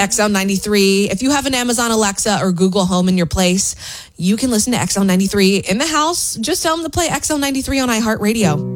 XL93. If you have an Amazon Alexa or Google Home in your place, you can listen to XL93 in the house. Just tell them to play XL93 on iHeartRadio.